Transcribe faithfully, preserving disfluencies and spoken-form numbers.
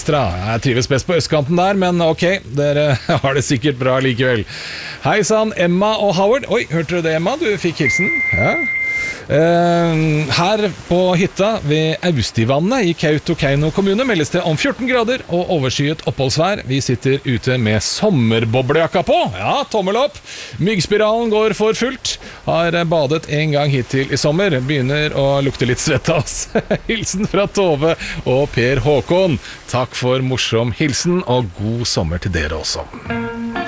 ekstra. Jeg trives best på østkanten der, men ok, dere har det sikkert bra likevel. Hei sann, Emma og Howard. Oi, hørte du det, Emma? Du fikk hilsen. Ja. Uh, her på hytta ved Austivannet i Kautokeino kommune meldes det om fjorten grader og overskyet oppholdsvær. Vi sitter ute med sommerboblejakka på. Ja, tommel opp. Myggspiralen går for fullt. Har badet en gang hittil i sommer. Begynner å lukte litt svett av oss. Hilsen fra Tove og Per Håkon. Takk for morsom hilsen, og god sommer til dere også.